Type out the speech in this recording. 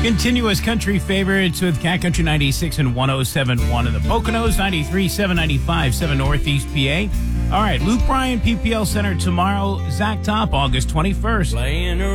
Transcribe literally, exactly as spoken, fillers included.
Continuous country favorites with Cat Country ninety-six and one oh seven point one in the Poconos, ninety-three point seven, ninety-five point seven Northeast P A. All right, Luke Bryan, P P L Center tomorrow. Zach Top, August twenty-first. Playing